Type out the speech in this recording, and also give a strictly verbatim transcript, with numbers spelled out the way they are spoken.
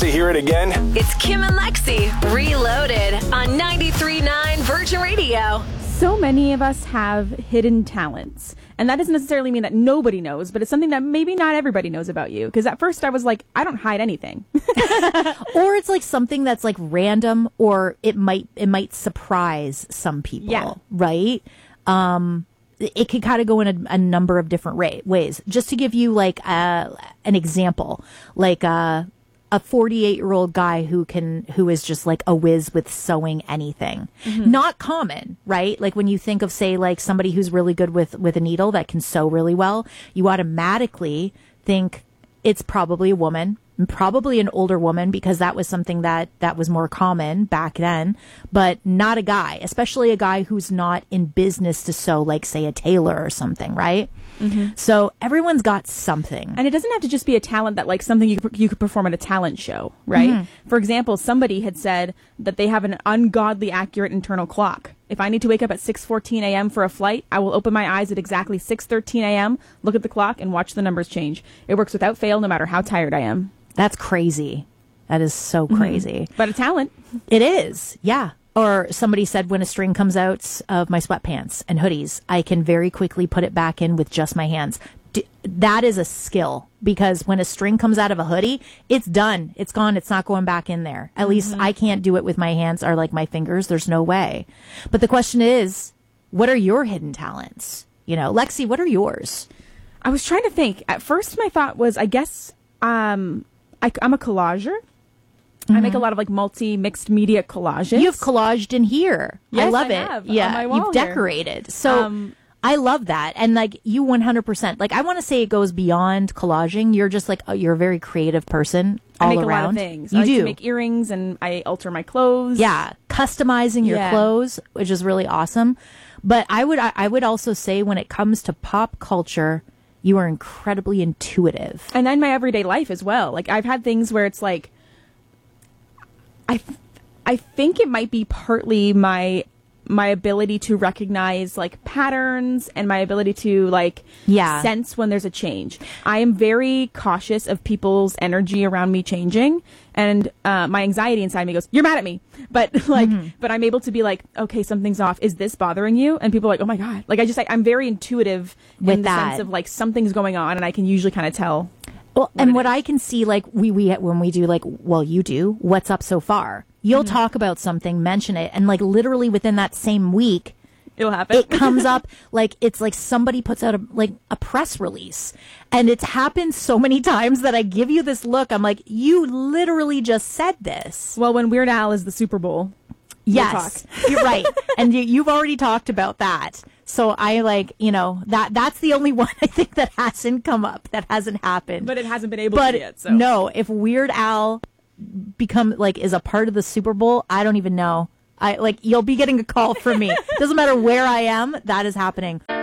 to hear it again? It's Kim and Lexi, Reloaded, on ninety-three point nine Virgin Radio. So many of us have hidden talents. And that doesn't necessarily mean that nobody knows, but it's something that maybe not everybody knows about you. Because at first I was like, I don't hide anything. Or it's like something that's like random, or it might it might surprise some people, Yeah. right? Um, it could kind of go in a, a number of different ra- ways. Just to give you like uh, an example, like uh, a forty-eight-year-old guy who can who is just like a whiz with sewing anything. Mm-hmm. Not common, right? Like when you think of, say, like somebody who's really good with with a needle that can sew really well, you automatically think it's probably a woman, and probably an older woman, because that was something that that was more common back then, but not a guy, especially a guy who's not in business to sew, like say a tailor or something, right? Mm-hmm. So everyone's got something. And it doesn't have to just be a talent that, like, something you could, you could perform at a talent show, right? Mm-hmm. For example, somebody had said that they have an ungodly accurate internal clock. If I need to wake up at six fourteen a.m. for a flight, I will open my eyes at exactly six thirteen a.m., look at the clock, and watch the numbers change. It works without fail, no matter how tired I am. That's crazy. That is so crazy. Mm-hmm. But a talent. It is, yeah. Or somebody said, when a string comes out of my sweatpants and hoodies, I can very quickly put it back in with just my hands. D- that is a skill, because when a string comes out of a hoodie, it's done. It's gone. It's not going back in there. At mm-hmm. least I can't do it with my hands or like my fingers. There's no way. But the question is, what are your hidden talents? You know, Lexi, what are yours? I was trying to think. At first, my thought was, I guess um, I, I'm a collager. Mm-hmm. I make a lot of like multi mixed media collages. You've collaged in here. Yes, I love I it. have, yeah, on my wall you've decorated. Here. So um, I love that, and like you, one hundred percent. Like I want to say, it goes beyond collaging. You're just like oh, you're a very creative person. All I make around. a lot of things. You I like do to make earrings, and I alter my clothes. Yeah, customizing your yeah. clothes, which is really awesome. But I would I, I would also say, when it comes to pop culture, you are incredibly intuitive, and in my everyday life as well. Like I've had things where it's like. I, th- I think it might be partly my my ability to recognize like patterns and my ability to like yeah. sense when there's a change. I am very cautious of people's energy around me changing, and uh, my anxiety inside me goes, "You're mad at me," but like, mm-hmm. but I'm able to be like, "Okay, something's off. Is this bothering you?" And people are like, "Oh my god!" Like I just, I, I'm very intuitive with in the that. sense of like something's going on, and I can usually kind of tell. Well, what and what is. I can see, like we, we, when we do like, well, you do, what's up so far? You'll mm-hmm. talk about something, mention it, and like literally within that same week, it'll happen. It comes up like it's like somebody puts out a, like a press release, and it's happened so many times that I give you this look. I'm like, you literally just said this. Well, when Weird Al is the Super Bowl. Yes, we'll you're right. And you, you've already talked about that. So I like, you know, that that's the only one I think that hasn't come up, that hasn't happened. But it hasn't been able but to yet. So no, if Weird Al become like is a part of the Super Bowl, I don't even know. I like you'll be getting a call from me. Doesn't matter where I am, that is happening.